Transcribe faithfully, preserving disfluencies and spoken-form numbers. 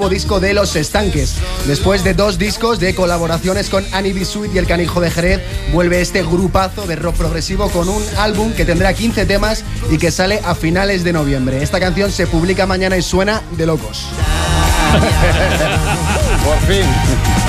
disco de Los Estanques. Después de dos discos de colaboraciones con Annie B. Sweet y El Canijo de Jerez, vuelve este grupazo de rock progresivo con un álbum que tendrá quince temas y que sale a finales de noviembre. Esta canción se publica mañana y suena de locos. Por fin.